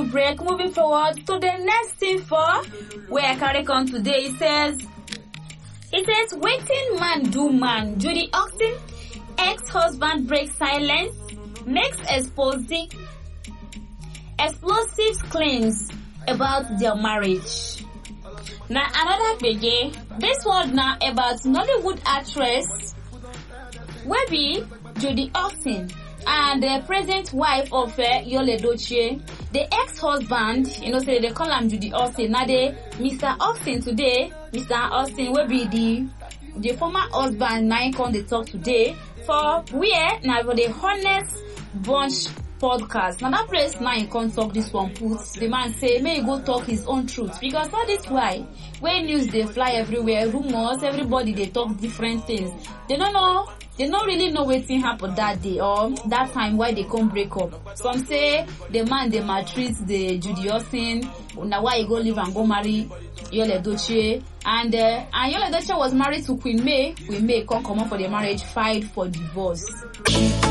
break. Moving forward to the next thing for where I carry on today. It says, waiting man do man. Judy Austin, ex-husband breaks silence, makes explosive claims about their marriage. Now another page. This one now about Nollywood actress Webby Judy Austin and the present wife of Yul Edochie. The ex-husband, say they call him Judy Austin. Now Mr. Austin today, Mr. Austin will be the former husband. Now come they talk today for where now for the Honest Bunch podcast. Now that place now you can't talk this one puts the man say may he go talk his own truth, because that is why when news they fly everywhere, rumors, everybody they talk different things. They don't really know what thing happened that day or that time why they come break up. Some say the man they maltreat the Judy Austin, now why he go live and go marry Yul Edochie, and Yul Edochie was married to Queen May. Queen May come up for the marriage, filed for divorce.